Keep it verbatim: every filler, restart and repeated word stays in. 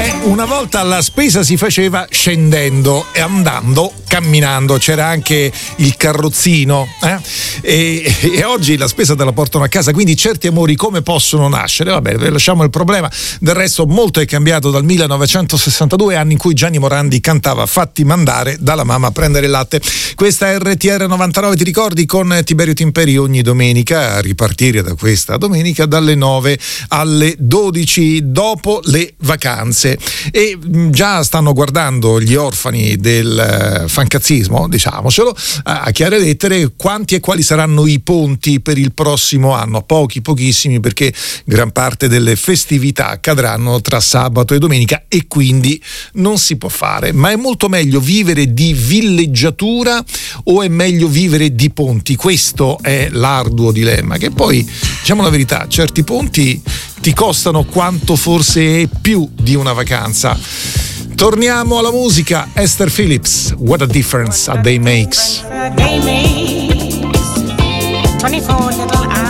Eh, una volta la spesa si faceva scendendo e andando, camminando, c'era anche il carrozzino, eh? e, e oggi la spesa te la portano a casa, quindi certi amori come possono nascere? Vabbè, lasciamo il problema, del resto molto è cambiato dal millenovecentosessantadue, anni in cui Gianni Morandi cantava "Fatti mandare dalla mamma a prendere il latte". Questa è R T R novantanove, ti ricordi, con Tiberio Timperi ogni domenica, a ripartire da questa domenica dalle nove alle dodici dopo le vacanze. E già stanno guardando gli orfani del fancazzismo, diciamocelo, a chiare lettere quanti e quali saranno i ponti per il prossimo anno. Pochi, pochissimi, perché gran parte delle festività cadranno tra sabato e domenica e quindi non si può fare. Ma è molto meglio vivere di villeggiatura o è meglio vivere di ponti? Questo è l'arduo dilemma, che poi, diciamo la verità, certi ponti ti costano quanto forse è più di una vacanza. Torniamo alla musica. Esther Phillips, What a Difference a Day Makes. twenty-four little